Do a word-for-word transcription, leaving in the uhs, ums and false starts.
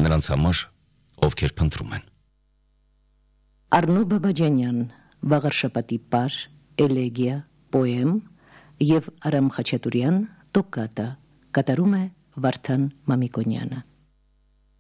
նրանց համար, ովքեր փնտրում են։ Արնո Բաբաջանյան, Վաղարշապատի պար, էլեգիա, պոեմ և Արամ Խաչատուրյան, տոկատա, կատարում է Վարդան Մամիկոնյանը։